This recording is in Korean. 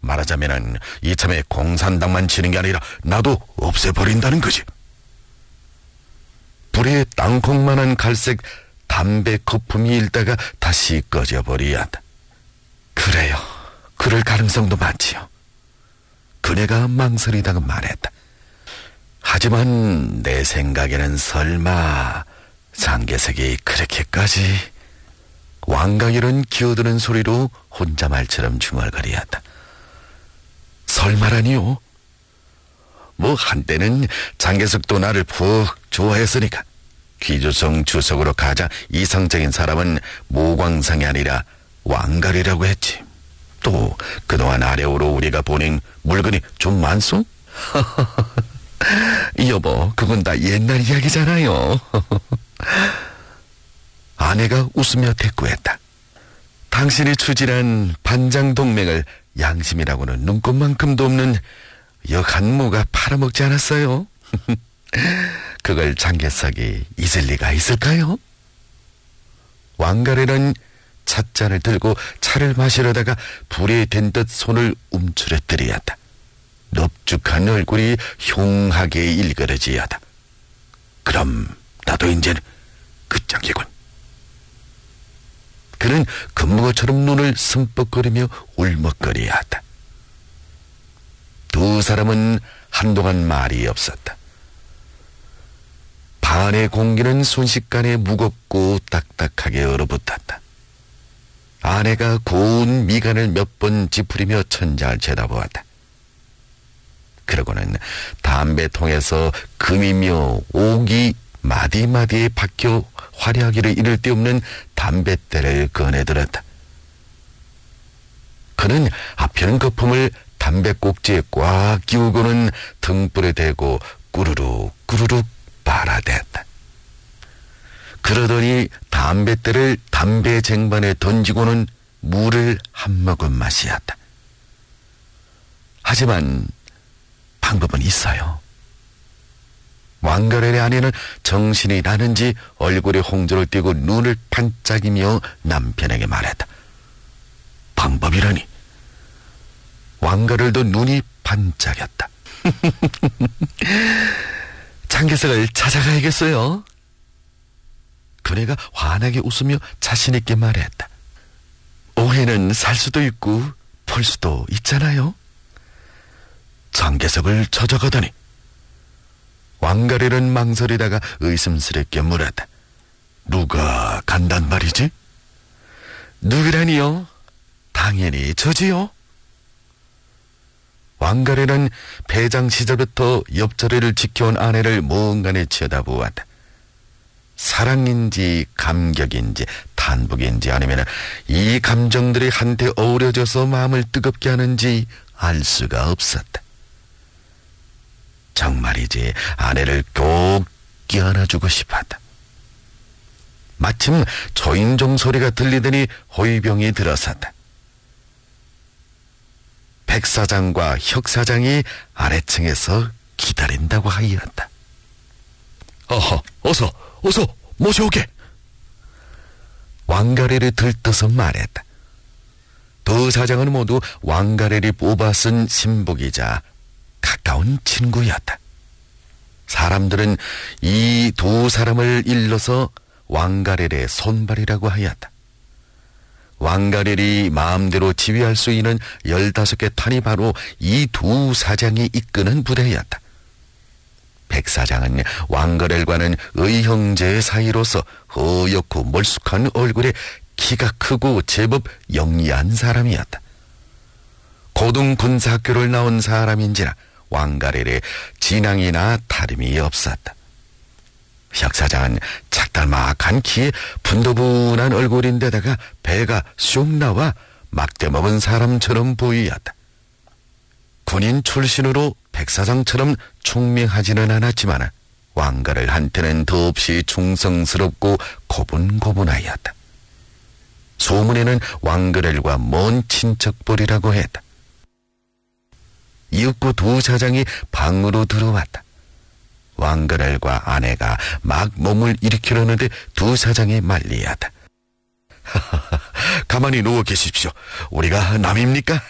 말하자면은 이참에 공산당만 치는 게 아니라 나도 없애버린다는 거지. 불에 땅콩만한 갈색 담배 거품이 일다가 다시 꺼져버려야 한다. 그래요. 그럴 가능성도 많지요. 그네가 망설이다가 말했다. 하지만 내 생각에는 설마 장개석이 그렇게까지... 왕강일은 기어드는 소리로 혼자 말처럼 중얼거리었다. 설마라니요? 뭐 한때는 장개석도 나를 푹 좋아했으니까. 귀주성 주석으로 가장 이상적인 사람은 모광상이 아니라 왕갈이라고 했지. 또 그동안 아래오로 우리가 보낸 물건이 좀 많소? 여보, 그건 다 옛날 이야기잖아요. 아내가 웃으며 대꾸했다. 당신이 추진한 반장동맹을 양심이라고는 눈꽃만큼도 없는 역한무가 팔아먹지 않았어요? 그걸 장개석이 잊을 리가 있을까요? 왕가래는 찻잔을 들고 차를 마시려다가 불에 댄 듯 손을 움츠러뜨리었다. 넙죽한 얼굴이 흉하게 일그러지었다. 그럼 나도 이제는 끝장이군. 그는 금붕어처럼 눈을 승뻑거리며 울먹거리었다. 두 사람은 한동안 말이 없었다. 반의 공기는 순식간에 무겁고 딱딱하게 얼어붙었다. 아내가 고운 미간을 몇 번 찌푸리며 천장을 쳐다보았다. 그러고는 담배통에서 금이며 옥이 마디마디에 박혀 화려하기를 이를 데 없는 담뱃대를 꺼내들었다. 그는 앞에는 거품을 담배 꼭지에 꽉 끼우고는 등불에 대고 꾸르륵 꾸르륵 빨아댔다. 그러더니 담뱃대를 담배 쟁반에 던지고는 물을 한 모금 마시었다. 하지만 방법은 있어요. 왕가래의 아내는 정신이 나는지 얼굴에 홍조를 띠고 눈을 반짝이며 남편에게 말했다. 방법이라니? 왕가래도 눈이 반짝였다. 장개석을 찾아가야겠어요. 그네가 환하게 웃으며 자신있게 말했다. 오해는 살 수도 있고 볼 수도 있잖아요. 장개석을 찾아가다니. 왕가래는 망설이다가 의심스럽게 물었다. 누가 간단 말이지? 누구라니요? 당연히 저지요. 왕가래는 배장 시절부터 옆자리를 지켜온 아내를 멍하니 쳐다보았다. 사랑인지 감격인지 탄복인지 아니면 이 감정들이 한테 어우러져서 마음을 뜨겁게 하는지 알 수가 없었다. 정말이지 아내를 꼭 껴안아주고 싶었다. 마침 초인종 소리가 들리더니 호위병이 들어섰다. 백사장과 혁사장이 아래층에서 기다린다고 하였다. 어허, 어서 모셔오게. 왕가래를 들떠서 말했다. 두 사장은 모두 왕가래를 뽑아 쓴 신복이자 가까운 친구였다. 사람들은 이 두 사람을 일러서 왕가렐의 손발이라고 하였다. 왕가렐이 마음대로 지휘할 수 있는 15개 탄이 바로 이 두 사장이 이끄는 부대였다. 백사장은 왕가렐과는 의형제 사이로서 허옇고 멀쑥한 얼굴에 키가 크고 제법 영리한 사람이었다. 고등군사학교를 나온 사람인지라 왕가렐의 진앙이나 다름이 없었다. 혁사장은 작달막한 키에 분도분한 얼굴인데다가 배가 쑥 나와 막대 먹은 사람처럼 보이었다. 군인 출신으로 백사장처럼 총명하지는 않았지만 왕가렐 한테는 더없이 충성스럽고 고분고분하였다. 소문에는 왕가렐과 먼 친척벌이라고 했다. 이윽고 두 사장이 방으로 들어왔다. 왕가렐과 아내가 막 몸을 일으키려는데 두 사장이 말리었다. 가만히 누워 계십시오. 우리가 남입니까?